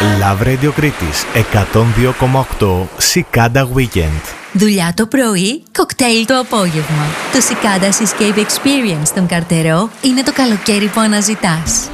Love Radio Κρήτης 102,8 Cicada Weekend. Δουλειά το πρωί, κοκτέιλ το απόγευμα. Το Cicada Seascape Experience στον Καρτερό είναι το καλοκαίρι που αναζητάς.